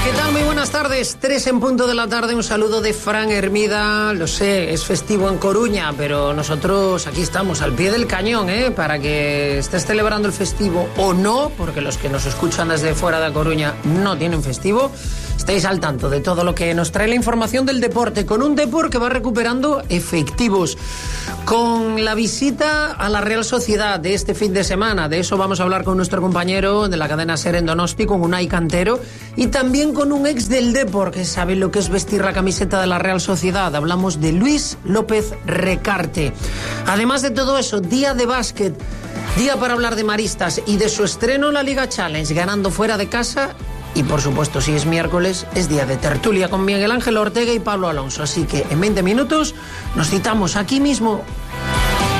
¿Qué tal? Muy buenas tardes. 3 en punto de la tarde. Un saludo de Fran Hermida. Lo sé, es festivo en Coruña, pero nosotros aquí estamos al pie del cañón, para que estés celebrando el festivo o no, porque los que nos escuchan desde fuera de Coruña no tienen festivo. Estáis al tanto de todo lo que nos trae la información del deporte, con un deporte que va recuperando efectivos, con la visita a la Real Sociedad de este fin de semana. De eso vamos a hablar con nuestro compañero de la cadena SER en Donosti, con Unai Cantero, y también con un ex del Depor que sabe lo que es vestir la camiseta de la Real Sociedad. Hablamos de Luis López Recarte. Además de todo eso, día de básquet, día para hablar de maristas y de su estreno en la Liga Challenge, ganando fuera de casa. Y por supuesto, si es miércoles, es día de tertulia con Miguel Ángel Ortega y Pablo Alonso. Así que en 20 minutos nos citamos aquí mismo